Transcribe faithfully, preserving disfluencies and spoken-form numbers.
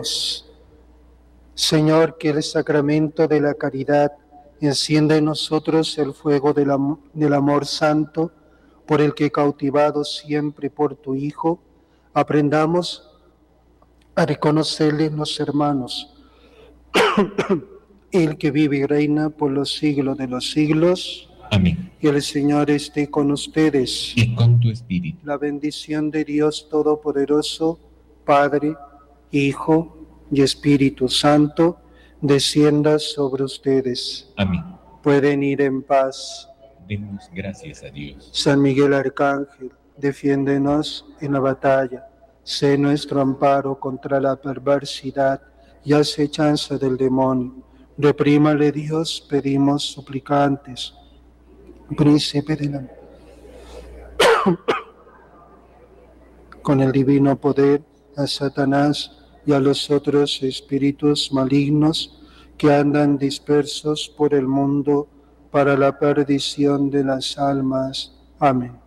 Oremos. Señor, que el sacramento de la caridad encienda en nosotros el fuego del, am del amor santo, por el que, cautivados siempre por tu Hijo, aprendamos a reconocerle en los hermanos, el que vive y reina por los siglos de los siglos. Amén. Que el Señor esté con ustedes. Y con tu espíritu. La bendición de Dios Todopoderoso, Padre, Hijo y Espíritu Santo, descienda sobre ustedes. Amén. Pueden ir en paz. Demos gracias a Dios. San Miguel Arcángel, defiéndenos en la batalla. Sé nuestro amparo contra la perversidad y acechanza del demonio. Reprímale Dios, pedimos suplicantes. Príncipe de la... con el divino poder a Satanás y a los otros espíritus malignos que andan dispersos por el mundo para la perdición de las almas. Amén.